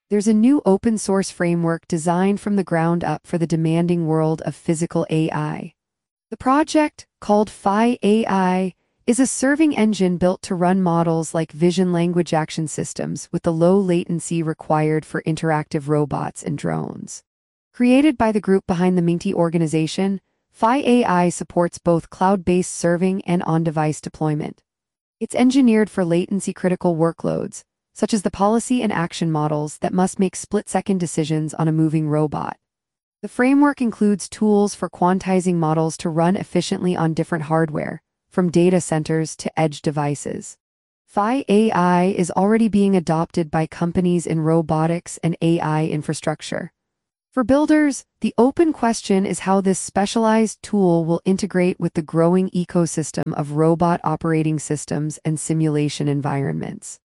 There's a new open-source framework designed from the ground up for the demanding world of physical AI. The project, called Phi AI, is a serving engine built to run models like vision language action systems with the low latency required for interactive robots and drones. Created by the group behind the Minty organization, Phi AI supports both cloud-based serving and on-device deployment. It's engineered for latency-critical workloads, such as the policy and action models that must make split-second decisions on a moving robot. The framework includes tools for quantizing models to run efficiently on different hardware, from data centers to edge devices. Phi AI is already being adopted by companies in robotics and AI infrastructure. For builders, the open question is how this specialized tool will integrate with the growing ecosystem of robot operating systems and simulation environments.